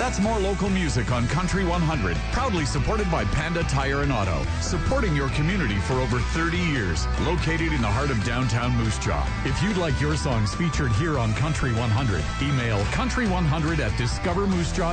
That's more local music on Country 100, proudly supported by Panda Tire and Auto, supporting your community for over 30 years, located in the heart of downtown Moose Jaw. If you'd like your songs featured here on Country 100, email country100@discovermoosejaw.com